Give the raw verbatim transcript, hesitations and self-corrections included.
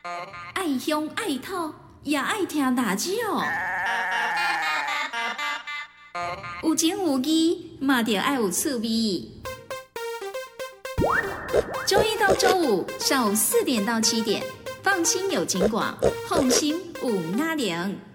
爱乡爱土，也爱听大只哦。有情有义，嘛着爱有趣味。周一到周五上午四点到七点，放心有景广，放心有阿良。